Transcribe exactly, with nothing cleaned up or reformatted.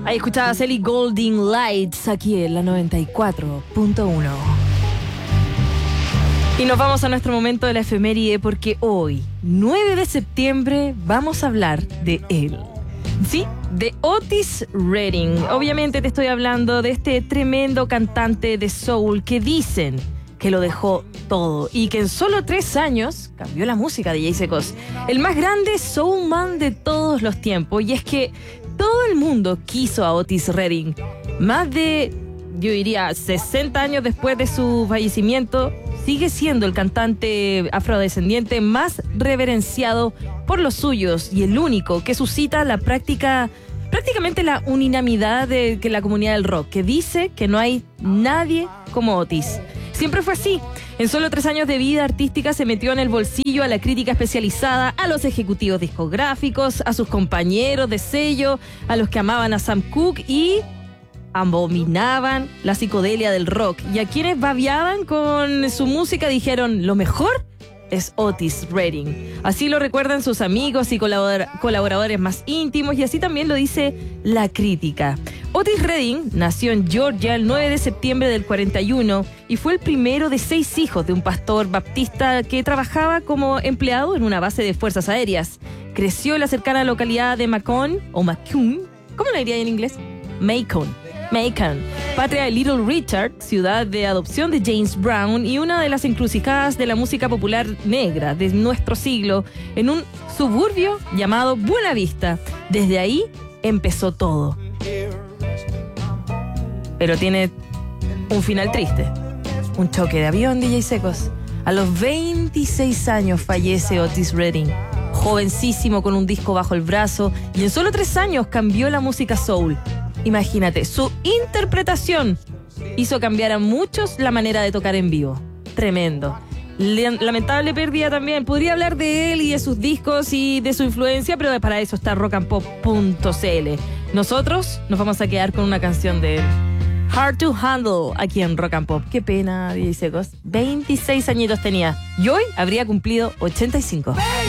Ahí escuchabas Ellie Goulding Lights aquí en la noventa y cuatro punto uno. Y nos vamos a nuestro momento de la efeméride porque hoy, nueve de septiembre, vamos a hablar de él. Sí, de Otis Redding. Obviamente te estoy hablando de este tremendo cantante de soul que dicen que lo dejó todo y que en solo tres años cambió la música de Jay Secos. El más grande soulman de todos los tiempos. Y es que todo el mundo quiso a Otis Redding. Más de, yo diría, sesenta años después de su fallecimiento, sigue siendo el cantante afrodescendiente más reverenciado por los suyos y el único que suscita la práctica, prácticamente la unanimidad de que la comunidad del rock, que dice que no hay nadie como Otis. Siempre fue así. En solo tres años de vida artística se metió en el bolsillo a la crítica especializada, a los ejecutivos discográficos, a sus compañeros de sello, a los que amaban a Sam Cooke y abominaban la psicodelia del rock. Y a quienes babeaban con su música dijeron, lo mejor es Otis Redding. Así lo recuerdan sus amigos y colabor- colaboradores más íntimos y así también lo dice la crítica. Otis Redding nació en Georgia el nueve de septiembre del cuarenta y uno y fue el primero de seis hijos de un pastor baptista que trabajaba como empleado en una base de fuerzas aéreas. Creció en la cercana localidad de Macon, o Macon, ¿cómo lo diría en inglés? Macon. Macon, patria de Little Richard, ciudad de adopción de James Brown y una de las encrucijadas de la música popular negra de nuestro siglo, en un suburbio llamado Buena Vista. Desde ahí empezó todo. Pero tiene un final triste. Un choque de avión, D J Secos. A los veintiséis años fallece Otis Redding, jovencísimo con un disco bajo el brazo, y en solo tres años cambió la música soul. Imagínate, su interpretación hizo cambiar a muchos la manera de tocar en vivo. Tremendo. Lamentable pérdida también. Podría hablar de él y de sus discos y de su influencia, pero para eso está rock and pop punto c l. Nosotros nos vamos a quedar con una canción de él. Hard to Handle, aquí en Rock and Pop. Qué pena, D J Secos. veintiséis añitos tenía. Y hoy habría cumplido ochenta y cinco.